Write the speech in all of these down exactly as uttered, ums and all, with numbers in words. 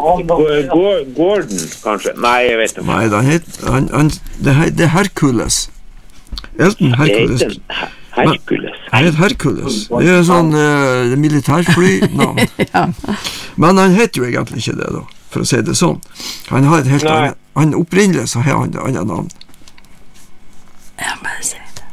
Gordon, kanskje? Nei, jeg vet ikke. Nei, han heter, han, han, det, det er Hercules. Elton Hercules. Hercules. Han heter Hercules. Det er sånn uh, militærfly-navn. Ja. Men han heter jo egentlig ikke det, da, for å si det sånn. Han har et helt annet, han opprinnelig så har han et annet navn. Ja, bare si det.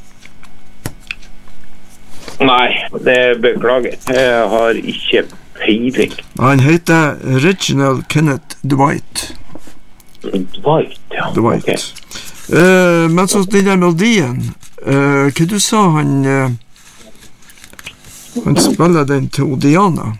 Nei, det beklager. Jeg har ikke peiling. Han heter Reginald Kenneth Dwight. Dwight, ja. Dwight. Okay. Uh, men så den der melodien, uh, hva du sa han, uh, han spiller den til Diana?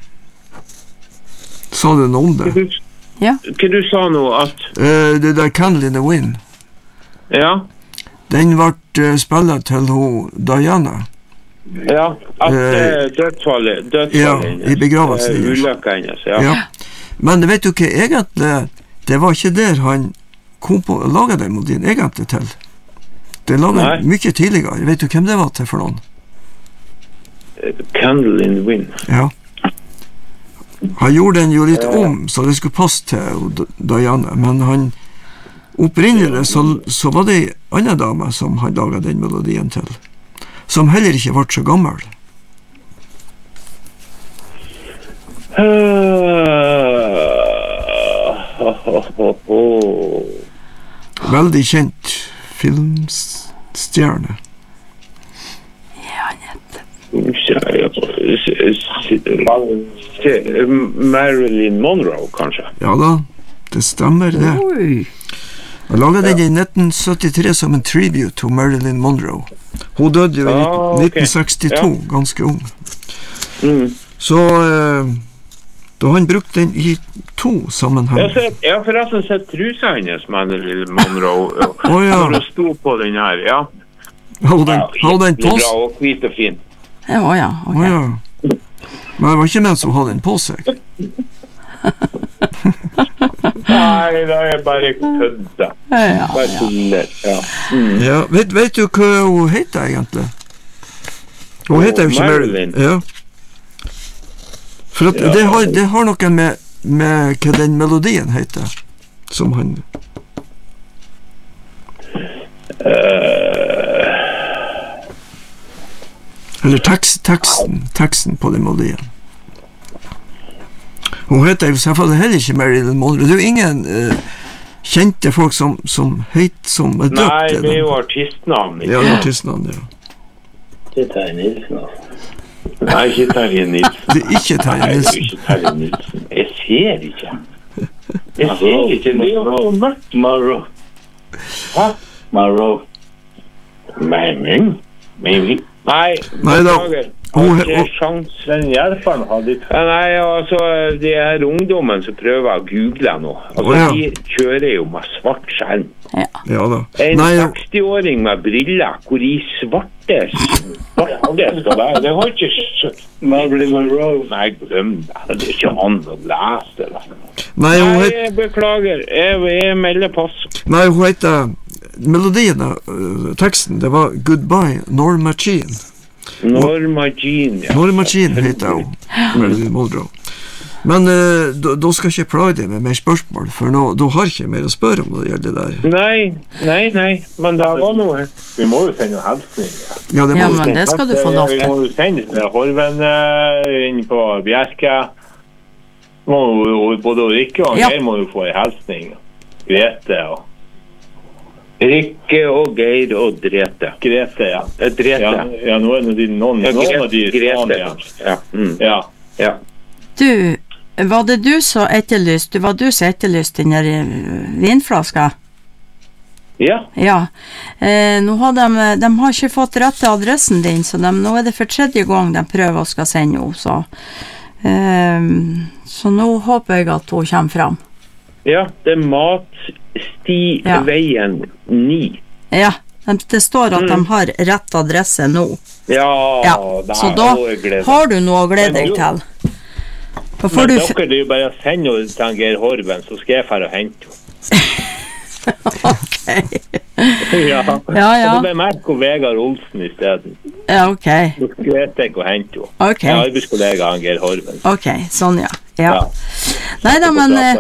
Sa du noe om det? Ja. Hva du sa nå at... Uh, det der Candle in the Wind. Ja. Den ble uh, spillet til hun Diana. Ja, at uh, dødsfallet, dødsfallet ja, i begravelsen uh, ulykka hennes, ja. ja. Men vet du hva, egentlig, det var ikke der han kom på å lage den melodien egentlig til. Det laget han mye tidligere. Vet du hvem det var til for noen? Uh, Candle in the Wind. Ja. Han gjorde den jo litt om, så det skulle passe til Diana, men han opprinnelig så, så var det en annen dame som han laget den melodien til, som heller ikke ble så gammel. Veldig kjent filmstjerne. Ja, nett. Marilyn Monroe, kanskje? Ja da, det stemmer det. Oi. Han laget den i nitten syttitre som en tribute til Marilyn Monroe. Hun døde jo i ah, okay. nitten sekstito, ja. Ganske ung. Mm. Så eh, da han brukte den i to sammenheng. Jeg har forresten sett trusa hennes, Marilyn Monroe, oh, ja. når hun sto på den her, ja. Har den, ja, den på seg? Og hvit og fin. Ja, ja, ok. Oh, ja. Men det var ikke mens hun hadde den på seg. Nei, da er jeg bare kødda. Ja, ja. Bare tuller, ja. Mm. Ja, vet, vet du hva hun heter egentlig? Hun heter jo ikke Marilyn. Ja. For at ja. det, har, det har noe med, med hva den melodien heter, som han... Uh... Eller tekst, teksten, teksten på den melodien. Hun heter jo selvfølgelig heller ikke Marilyn Monroe. Det er jo ingen uh, kjente folk som, som heter, som er døpt. Nei, det er jo artistnavn. Ja, det er artistnavn, ja. Det er Terje Nilsen. Nei, ikke Terje Nilsen. Det er ikke Terje Nilsen. Nei, det er ikke Terje Nilsen. Jeg ser ikke. Jeg ser ikke. Det er jo mørkt. Monroe. Hæ? Monroe. Men, men, Nei, Nei da. Hun har sjans. Den hjelperen hadde ikke. Ja, nei, altså, de her ungdommen som prøver å google nå, altså, oh, ja. De kjører jo med svart skjerm. Ja. Ja da. En seksti-åring med briller, hvor de svarte, svarte skal være. Det har ikke Marilyn Monroe. Nei, glem det. Det er ikke han å lese det. Nei, hun nei jeg beklager. Jeg, jeg melder pass. Nei, hun heter... Melodien av uh, teksten, det var Goodbye, Norma Jean. Norma Jean, ja. Norma Jean heter hun, Marilyn Monroe. Men uh, da skal jeg ikke plage deg med mer spørsmål, for nå, da har jeg ikke mer å spørre om det gjelder det der. Nei, nei, nei, men det var noe. Vi må jo sende en helsning. Ja, det, må ja men det skal du få lov til. Vi må jo sende Horven uh, inn på Bjerke. Både Rikke og Geir ja. Må jo få en helsning. Grete og... Rikke og Geir og Drete. Grete, ja. Drete. Ja, ja nå er det noen, ja, noen av de Grete. Ja. Ja. Mm. Ja. Ja. Du, var det du som etterlyst, var du som etterlyst den der vinflaska? Ja. Ja. Eh, nå har de, de har ikke fått rett til adressen din, så de, nå er det for tredje gang de prøver å skal sende henne, så. Eh, så nå håper jeg at hun kommer frem. Ja, det er Matstiveien ni. Ja, det står at mm. de har rett adresse nå. Ja, ja. Så da har du noe å glede deg til. Men du dere f- er jo bare å sende henne til Geir Horven, så skal jeg fære og hente henne. Ok. ja. Ja, ja. Og det ble merke Vegard Olsen i stedet. Ja, ok. Så skal jeg ikke å hente henne. Ok. Jeg er arbeidskollega Geir Horven. Ok, sånn ja. Ja. ja. Nei da, men...